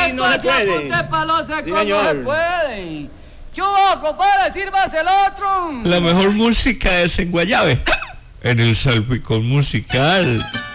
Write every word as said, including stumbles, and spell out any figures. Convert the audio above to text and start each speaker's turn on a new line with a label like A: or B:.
A: así no se puede.
B: Usted palosa,
A: Sí,
B: ¿cómo
A: señor.
B: se puede? ¿Qué hubo, compadre? Sírvase el otro.
C: La mejor música es en Guayave, en el Salpicón Musical.